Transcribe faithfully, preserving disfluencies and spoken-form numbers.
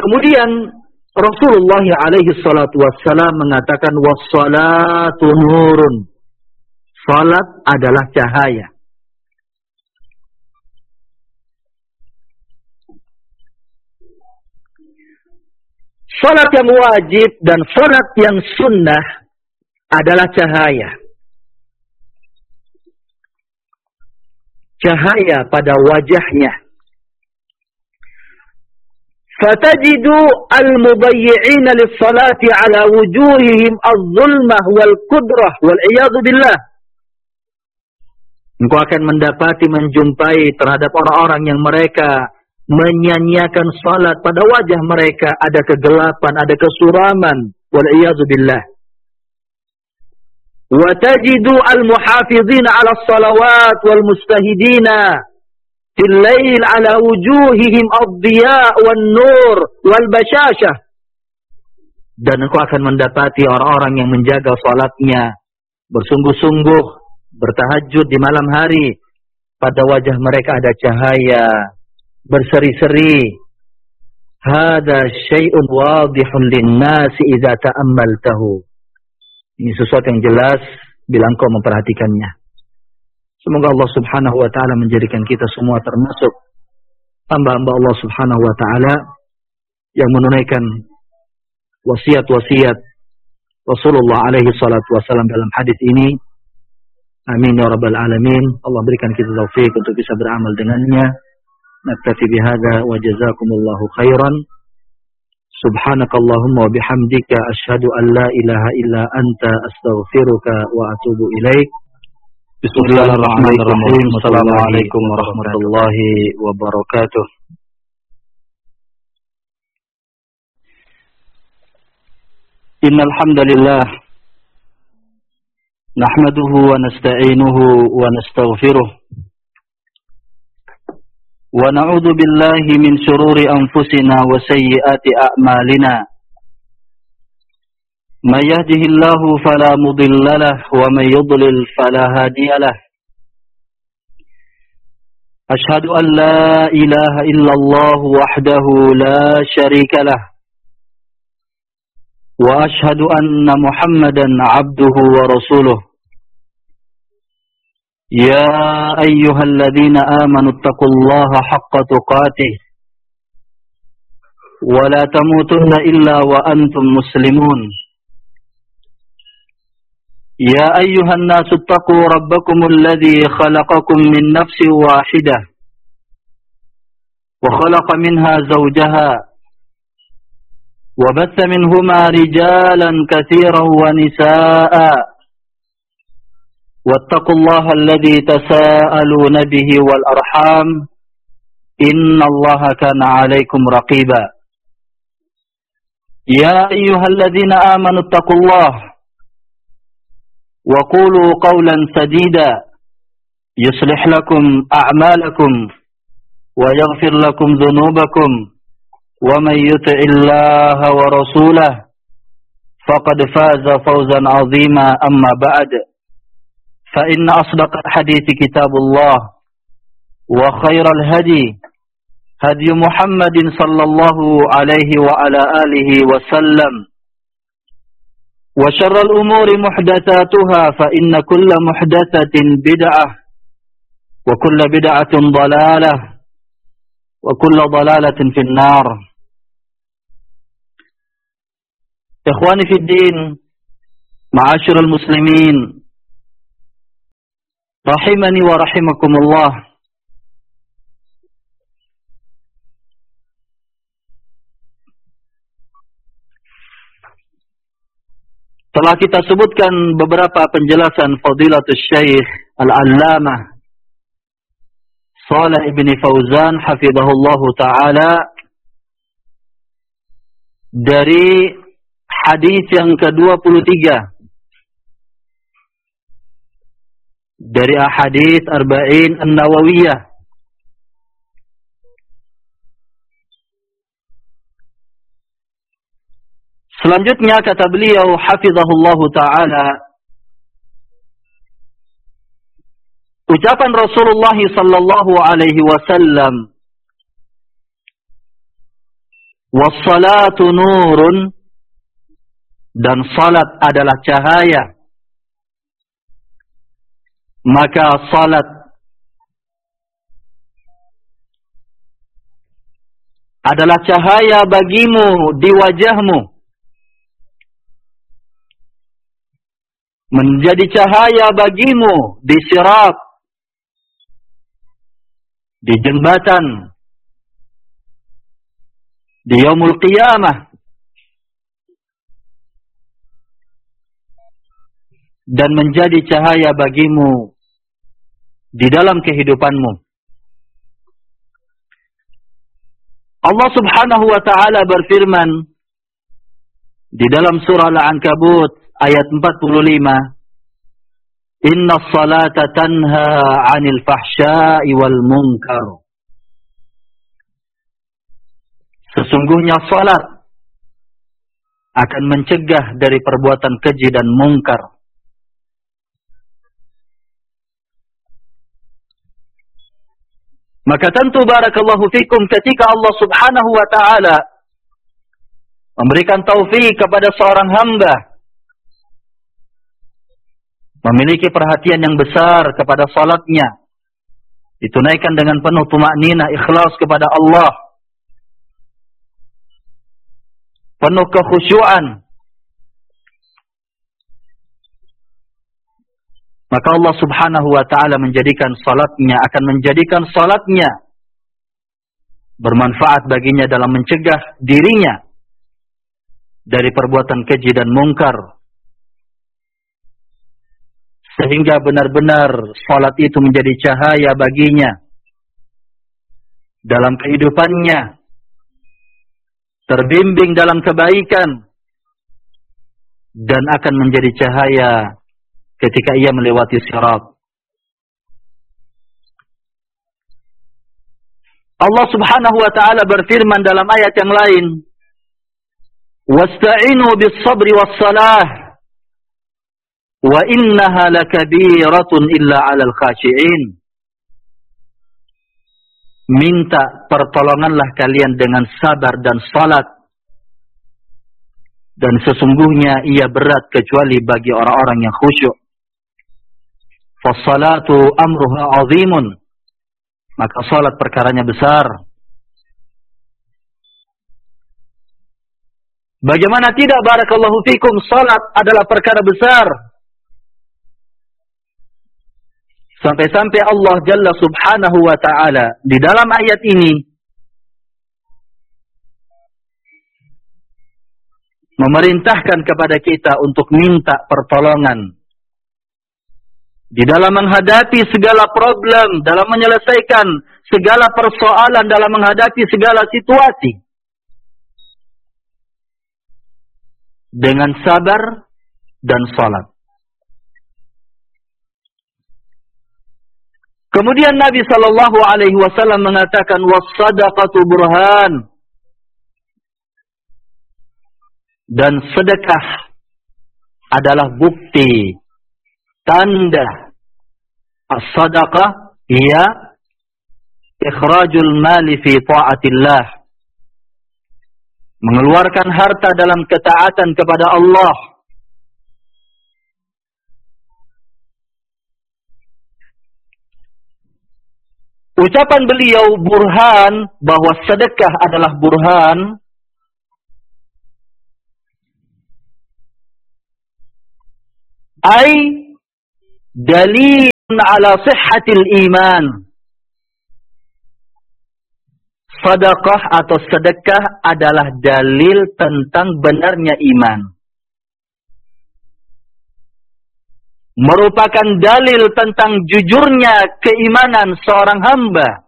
Kemudian Rasulullah alaihi salatu wassalam mengatakan wassalatu nurun. Salat adalah cahaya. Salat yang wajib dan salat yang sunnah adalah cahaya. Cahaya pada wajahnya. Fatajidu al-mubayyi'ina lis-salati ala wujuhihim az-zulmah wal-qudrah wal-'iyadhu billah. Engkau akan mendapati, menjumpai terhadap orang-orang yang mereka menyanyiakan salat, pada wajah mereka ada kegelapan, ada kesuraman, wal-'iyadhu billah. Wa tajidu al-muhafizina 'ala as-salawat wal-mustahidina fil lail 'ala wujuhihim ad-diya' wan-nur wal-bashashah. Dan engkau akan mendapati orang-orang yang menjaga salatnya, bersungguh-sungguh bertahajud di malam hari, pada wajah mereka ada cahaya, berseri-seri. Hada syai'un wadihun lin-nasi idza ta'ammaltahu. Ini sesuatu yang jelas bila engkau memperhatikannya. Semoga Allah Subhanahu wa taala menjadikan kita semua termasuk hamba-hamba Allah Subhanahu wa taala yang menunaikan wasiat-wasiat Rasulullah alaihi salatu wasallam dalam hadis ini. Amin ya rabbal alamin. Allah berikan kita taufik untuk bisa beramal dengannya. Naktafi bihadza wa jazakumullahu khairan. Subhanakallahumma wa bihamdika asyhadu an la ilaha illa anta astaghfiruka wa atubu ilaik. Bismillahirrahmanirrahim. Assalamualaikum warahmatullahi wabarakatuh. Innal hamdalillah nahmaduhu wa nasta'inuhu wa nastaghfiruh. Wa na'udzu billahi min shururi anfusina wa sayyiati a'malina. May yahdihillahu fala mudilla lahu wa may yudlil fala hadiya lahu. Ashhadu an la ilaha illallah wahdahu la syarika lahu. Wa ashhadu anna Muhammadan 'abduhu wa rasuluh. Ya ayyuhalladzina amanu taqullaha haqqa tuqatih wa la tamutunna illa wa antum muslimun. Ya ayyuhan nasu taqu rabbakumul ladzi khalaqakum min nafsin wahidah wa khalaqa minha zawjaha wa batha minhuma rijalan katsiran wa nisaa'a. واتقوا الله الذي تساءلون به والأرحام إن الله كان عليكم رقيبا. يا أيها الذين آمنوا اتقوا الله وقولوا قولا سديدا يصلح لكم أعمالكم ويغفر لكم ذنوبكم ومن يطع الله ورسوله فقد فاز فوزا عظيما. أما بعد، فإن أصدق الحديث كتاب الله وخير الهدي هدي محمد صلى الله عليه وعلى آله وسلم وشر الأمور محدثاتها فإن كل محدثة بدعة وكل بدعة ضلالة وكل ضلالة في النار. إخواني في الدين، معاشر المسلمين rahimani wa rahimakumullah. Telah kita sebutkan beberapa penjelasan Fadilatul Syekh Al-Allamah Shalih bin Fauzan hafizahullahu taala dari hadis yang ke dua puluh tiga dari ahadits Arba'in An-Nawawiyah. Selanjutnya kata beliau hafizahullahu taala, ucapan Rasulullah sallallahu alaihi wasallam, Was-salatu nurun, dan salat adalah cahaya. Maka salat adalah cahaya bagimu di wajahmu, menjadi cahaya bagimu di sirat, di jembatan, di yaumul qiyamah, dan menjadi cahaya bagimu di dalam kehidupanmu. Allah Subhanahu wa ta'ala berfirman di dalam surah Al-Ankabut ayat empat puluh lima, Inna salata tanha 'anil fahsya'i wal munkar. Sesungguhnya salat akan mencegah dari perbuatan keji dan mungkar. Maka tentu barakallahu fikum ketika Allah Subhanahu wa ta'ala memberikan taufik kepada seorang hamba memiliki perhatian yang besar kepada salatnya, ditunaikan dengan penuh tumakninah, ikhlas kepada Allah, penuh kekhusyuan, maka Allah Subhanahu wa ta'ala menjadikan salatnya, akan menjadikan salatnya bermanfaat baginya dalam mencegah dirinya dari perbuatan keji dan mungkar. Sehingga benar-benar salat itu menjadi cahaya baginya dalam kehidupannya, terbimbing dalam kebaikan, dan akan menjadi cahaya ketika ia melewati sirat. Allah Subhanahu wa ta'ala berfirman dalam ayat yang lain, wasta'inu bis-sabri was-salah wa innaha lakabiratun illa 'alal khashi'in. Minta pertolonganlah kalian dengan sabar dan salat, dan sesungguhnya ia berat kecuali bagi orang-orang yang khusyuk. Fas-salatu amruha 'azimun, maka salat perkaranya besar. Bagaimana tidak barakallahu fikum, salat adalah perkara besar. Sampai-sampai Allah Jalla Subhanahu wa ta'ala di dalam ayat ini memerintahkan kepada kita untuk minta pertolongan di dalam menghadapi segala problem, dalam menyelesaikan segala persoalan, dalam menghadapi segala situasi, dengan sabar dan salat. Kemudian Nabi sallallahu alaihi wasallam mengatakan, was-sadaqatu burhan, dan sedekah adalah bukti, tanda. As-sadaqah hiya ikhrajul mali fi ta'atillah, mengeluarkan harta dalam ketaatan kepada Allah. Ucapan beliau burhan, bahwa sedekah adalah burhan, ay dalil ala sihhatil iman. Sedekah atau sedekah adalah dalil tentang benarnya iman, merupakan dalil tentang jujurnya keimanan seorang hamba.